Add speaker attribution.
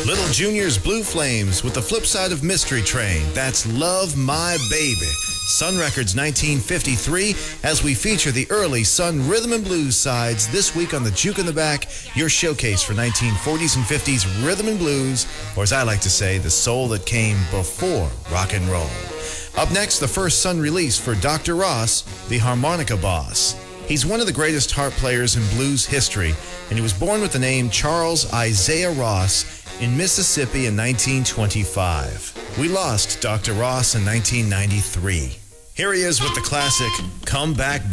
Speaker 1: Little Junior's Blue Flames with the flip side of Mystery Train. That's Love My Baby. Sun Records 1953, as we feature the early Sun rhythm and blues sides this week on the Juke in the Back, your showcase for 1940s and 50s rhythm and blues, or as I like to say, the soul that came before rock and roll. Up next, the first Sun release for Dr. Ross, the harmonica boss. He's one of the greatest harp players in blues history, and he was born with the name Charles Isaiah Ross in Mississippi in 1925. We lost Dr. Ross in 1993. Here he is with the classic Come Back, Baby.